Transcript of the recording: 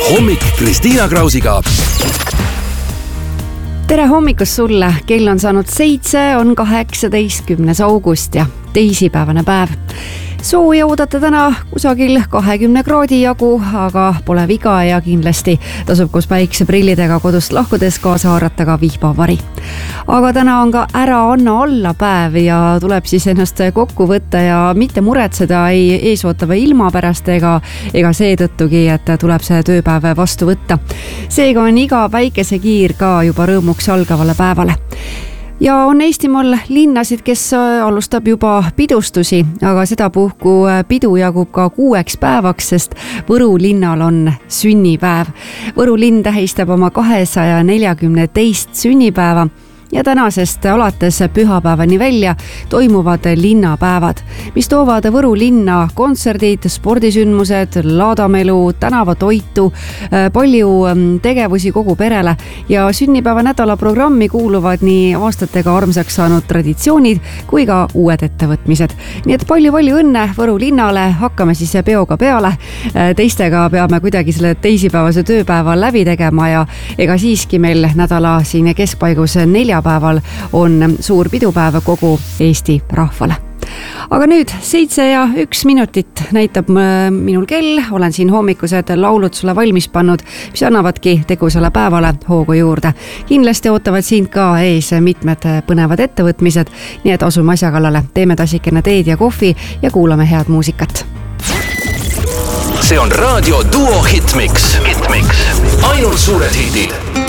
hommik Kristiina Krausiga. Tere hommikust sulle, kell on saanud 7, on 18. august ja teisipäevane päev. Sooja oodata täna kusagil 20 kraadi jagu, aga pole viga ja kindlasti tasub koos päikseprillidega kodust lahkudes kaasa haarata ka vihmavari. Aga täna on ka ära anna alla päev ja tuleb siis ennast kokku võtta ja mitte muretseda ei eesootava ilma pärast ega seetõttugi, et tuleb see tööpäev vastu võtta. Seega on iga päikesekiir ka juba rõõmuks algavale päevale. Ja on Eestimaal linnasid, kes alustab juba pidustusi, aga sedapuhku pidu jagub ka 6 päevaks, sest Võru linnal on sünnipäev. Võru linn tähistab oma 242. sünnipäeva. Ja tänasest alates pühapäevani välja toimuvad linnapäevad, mis toovad Võru linna kontserdid, spordisündmused, laadamelu, tänavatoitu, palju tegevusi kogu perele ja sünnipäeva nädala programmi kuuluvad nii aastatega armsaks saanud traditsioonid kui ka uued ettevõtmised. Nii et palju õnne Võru linnale, hakkame siis peoga peale. Teistega peame kuidagi selle teisipäevase tööpäeva läbi tegema ja ega siiski meil nädala siin keskpaigus 4 päeval on suur pidupäev kogu Eesti rahvale. Aga nüüd 7:01 minutit näitab minul kell, olen siin hommikused laulud sulle valmis pannud, mis annavadki tegusale päevale hoogu juurde. Kindlasti ootavad sind ka ees mitmed põnevad ettevõtmised, nii et asume asja kallale, teeme tassikene teed ja kohvi ja kuulame head muusikat. See on Raadio Duo Hitmix. Ainult suured hitid.